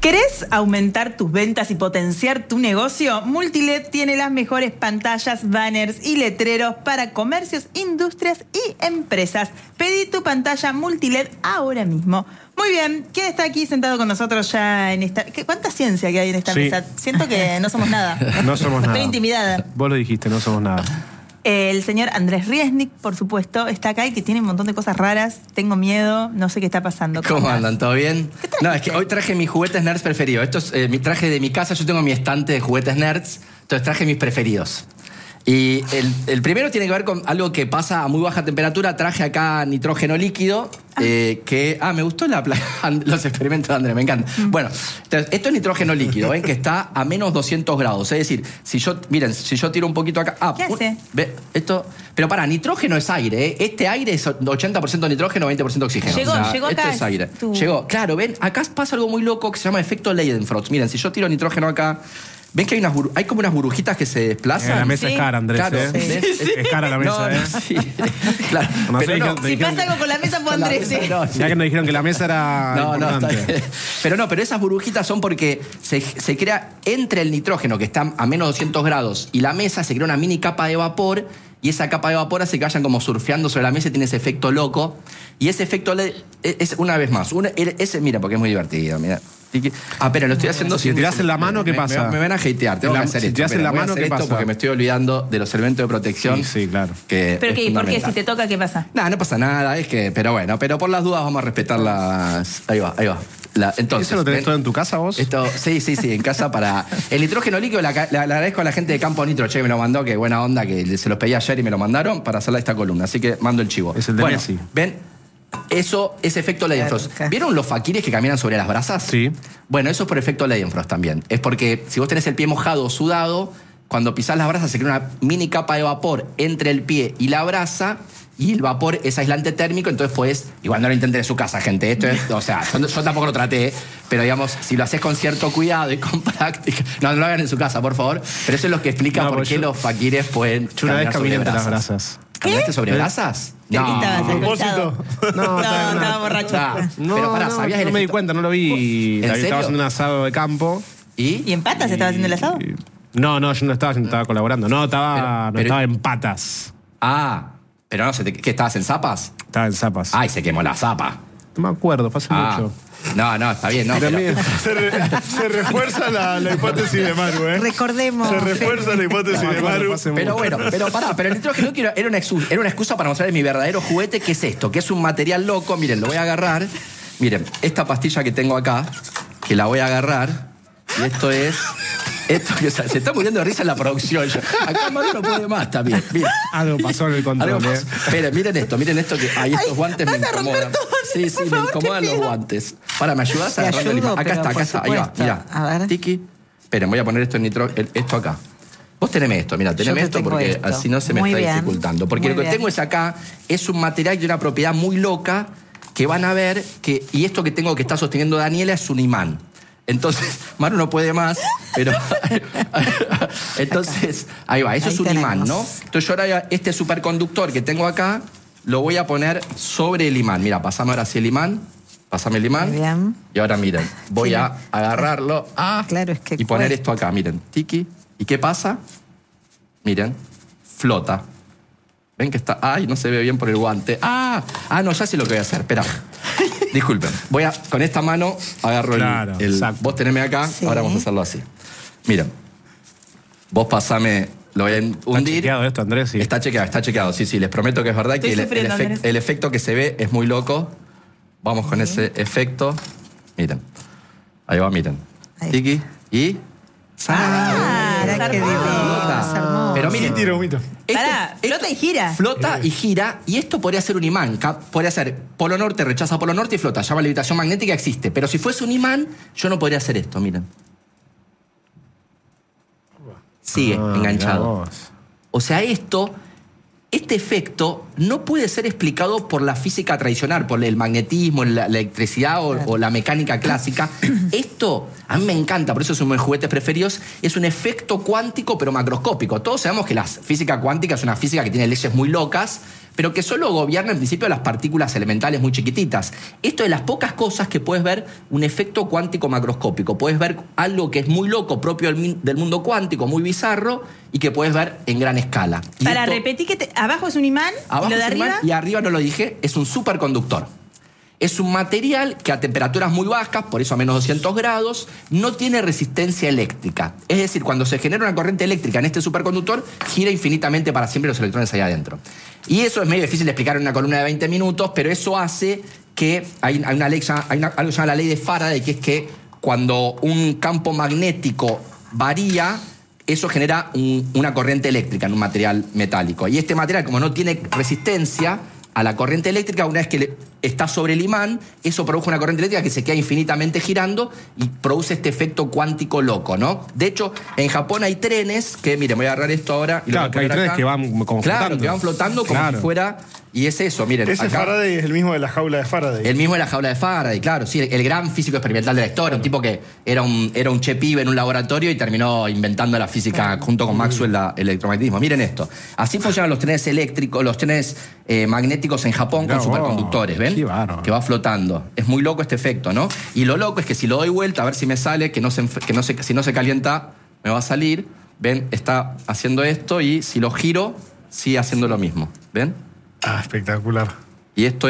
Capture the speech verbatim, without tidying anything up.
¿Querés aumentar tus ventas y potenciar tu negocio? Multiled tiene las mejores pantallas, banners y letreros para comercios, industrias y empresas. Pedí tu pantalla Multiled ahora mismo. Muy bien, ¿quién está aquí sentado con nosotros ya en esta... ¿Cuánta ciencia que hay en esta sí. mesa? Siento que no somos nada. No somos nada. Estoy intimidada. Vos lo dijiste, no somos nada. El señor Andrés Riesnik, por supuesto, está acá y que tiene un montón de cosas raras. Tengo miedo, no sé qué está pasando. ¿Cómo andan? ¿Todo bien? No, es que hoy traje mis juguetes nerds preferidos. Esto es eh, mi traje de mi casa. Yo tengo mi estante de juguetes nerds. Entonces traje mis preferidos. Y el, el primero tiene que ver con algo que pasa a muy baja temperatura. Traje acá nitrógeno líquido. Eh, que, ah, me gustó la, los experimentos de Andrés, me encanta. Mm. Bueno, entonces, esto es nitrógeno líquido, ven que está a menos doscientos grados. Es decir, si yo, miren, si yo tiro un poquito acá. Ah, ¿qué hace? Ve, esto, pero para, nitrógeno es aire, ¿eh? Este aire es ochenta por ciento nitrógeno, veinte por ciento oxígeno. Llegó, o sea, llegó acá. Esto es aire. Tu... Llegó, claro, ven, acá pasa algo muy loco que se llama efecto Leidenfrost. Miren, si yo tiro nitrógeno acá. ¿Ven que hay, unas hay como unas burbujitas que se desplazan? Eh, la mesa sí. es cara, Andrés. Claro, ¿eh? sí. Es cara la mesa, no, ¿eh? No, sí. Claro. No, pero no, no. Si pasa algo con la mesa, fue Andrés. Mesa, no, sí. Ya que nos dijeron que la mesa era no, importante. No, está bien. Pero no, pero esas burbujitas son porque se, se crea entre el nitrógeno, que está a menos doscientos grados, y la mesa, se crea una mini capa de vapor, y esa capa de vapor hace que vayan como surfeando sobre la mesa y tiene ese efecto loco. Y ese efecto es, es una vez más. Una, ese, mira, porque es muy divertido, mira. Ah, pero lo estoy haciendo. Si te tirás en la mano, ¿qué me, pasa? Me, me van a hatear, tengo la, que hacer si esto. te tirás en la mano, ¿qué pasa? Porque me estoy olvidando de los elementos de protección. Sí, sí, claro. Que ¿Pero qué? ¿Por qué? Si te toca, ¿qué pasa? Nada, no pasa nada, es que, pero bueno, pero por las dudas vamos a respetar las. Ahí va, ahí va. La, entonces, ¿eso lo tenés ven, todo en tu casa vos? Esto, sí, sí, sí, en casa para... El nitrógeno líquido, le agradezco a la gente de Campo Nitro, che, me lo mandó, que buena onda, que se los pedí ayer y me lo mandaron para hacerla esta columna, así que mando el chivo. Es el de bueno, Messi. ¿Ven? Eso es efecto Leidenfrost. ¿Vieron los faquires que caminan sobre las brasas? Sí. Bueno, eso es por efecto Leidenfrost también. Es porque si vos tenés el pie mojado o sudado, cuando pisás las brasas se crea una mini capa de vapor entre el pie y la brasa, y el vapor es aislante térmico, entonces puedes... Igual no lo intenten en su casa, gente. Esto es... O sea, yo, yo tampoco lo traté, pero digamos, si lo haces con cierto cuidado y con práctica... No, no lo hagan en su casa, por favor. Pero eso es lo que explica no, por qué yo, los faquires pueden... Yo una vez caminé entre las brasas. ¿Caminaste sobre brasas? No, no. ¿A propósito? No, no, estaba borracho. No, pero pará, no, ¿sabías el no me di efecto? cuenta, no lo vi. ¿En Estaba serio? haciendo un asado de campo. ¿Y? ¿Y en patas estaba haciendo el asado? Y... No, no, yo no estaba, yo no estaba colaborando. No, estaba, pero, no pero... estaba en patas. Ah, pero no sé, ¿qué estabas en zapas? Estaba en zapas. Ay, se quemó la zapa. No me acuerdo, fue hace ah. mucho. No, no, está bien, no. Pero... Se, re, se refuerza la, la hipótesis de Maru, ¿eh? Recordemos. Se refuerza la hipótesis no, de Maru. Pero bueno, pero pará, pero el nitrógeno líquido era una, excusa, era una excusa para mostrarles mi verdadero juguete, que es esto, que es un material loco. Miren, lo voy a agarrar. Miren, esta pastilla que tengo acá, que la voy a agarrar, y esto es... Esto que se está muriendo de risa en la producción. Acá Maru no puede más también. Miren. Algo pasó en el control. Algo ¿eh? pasó. Esperen, miren esto, miren esto que. Ay, estos Ay, guantes me incomodan. Todo, sí, sí, me favor, incomodan los guantes. Para, ¿me ayudas a agarrar el imán? Acá está, acá está. Ahí va, mira. A ver. Tiki. Esperen, voy a poner esto en nitro, esto acá. Vos teneme esto, mira, teneme esto porque esto. así no se me muy está bien. dificultando. Porque muy lo que bien. tengo es acá, es un material de una propiedad muy loca que van a ver que. Y esto que tengo que está sosteniendo Daniela es un imán. Entonces, Maru no puede más, pero... Entonces, ahí va, eso ahí es un tenemos. imán, ¿no? Entonces yo ahora este superconductor que tengo acá, lo voy a poner sobre el imán. Mira, pasame ahora así el imán, pasame el imán. Muy bien. Y ahora miren, voy sí. a agarrarlo ah, claro, es que y poner cuesta. esto acá, miren, tiki. ¿Y qué pasa? Miren, flota. ¿Ven que está? Ay, no se ve bien por el guante. Ah, ah no, ya sé lo que voy a hacer, espera. Disculpen, voy a, con esta mano agarro claro, el... el vos teneme acá, sí. ahora vamos a hacerlo así. Miren, vos pasame, lo voy a hundir. Está chequeado esto, Andrés, sí. Está chequeado, está chequeado, sí, sí, les prometo que es verdad. Estoy que el, el, efect, el efecto que se ve es muy loco. Vamos con sí. ese efecto. Miren, ahí va, miren. Ahí. Tiki, y... Ah, ¡Ah! qué Flota. Pero miren, sí, tiro, mito. Esto, Pará, flota y gira. Flota y gira, y esto podría ser un imán. Podría ser polo norte, rechaza polo norte y flota. Llama levitación magnética, existe. Pero si fuese un imán, yo no podría hacer esto, miren. Sigue ah, enganchado. O sea, esto, este efecto no puede ser explicado por la física tradicional, por el magnetismo, la, la electricidad o, claro. o la mecánica clásica. Esto, a mí me encanta, por eso son mis juguetes preferidos, es un efecto cuántico pero macroscópico. Todos sabemos que la física cuántica es una física que tiene leyes muy locas, pero que solo gobierna en principio las partículas elementales muy chiquititas. Esto es de las pocas cosas que puedes ver un efecto cuántico macroscópico. Puedes ver algo que es muy loco, propio del, del mundo cuántico, muy bizarro, y que puedes ver en gran escala. Y Para esto, repetir que te, abajo es un imán, abajo y lo de es un arriba... imán, y arriba, no lo dije, es un superconductor. Es un material que a temperaturas muy bajas, por eso a menos doscientos grados, no tiene resistencia eléctrica. Es decir, cuando se genera una corriente eléctrica en este superconductor, gira infinitamente para siempre los electrones ahí adentro. Y eso es medio difícil de explicar en una columna de veinte minutos, pero eso hace que hay, hay, una ley, hay una, algo que se llama la ley de Faraday, que es que cuando un campo magnético varía, eso genera un, una corriente eléctrica en un material metálico. Y este material, como no tiene resistencia a la corriente eléctrica, una vez que le, está sobre el imán, eso produce una corriente eléctrica que se queda infinitamente girando y produce este efecto cuántico loco, ¿no? De hecho, en Japón hay trenes que, miren, voy a agarrar esto ahora y Claro, lo que voy a hay poner trenes acá. que van como Claro, flotando. que van flotando como Claro. si fuera... Y es eso, miren. Ese acá, Faraday es el mismo de la jaula de Faraday. el mismo de la jaula de Faraday, claro, sí, el, el gran físico experimental de la historia, un tipo que era un, era un che pibe en un laboratorio y terminó inventando la física junto con Maxwell, la, el electromagnetismo. Miren esto, así funcionan los trenes eléctricos, los trenes eh, magnéticos en Japón Mirá con vos, superconductores, ¿ven? qué bárbaro. Que va flotando. Es muy loco este efecto, ¿no? Y lo loco es que si lo doy vuelta, a ver si me sale, que, no se, que no se, si no se calienta, me va a salir. ¿Ven? Está haciendo esto y si lo giro, sigue haciendo lo mismo. ¿Ven? Ah, espectacular. Y esto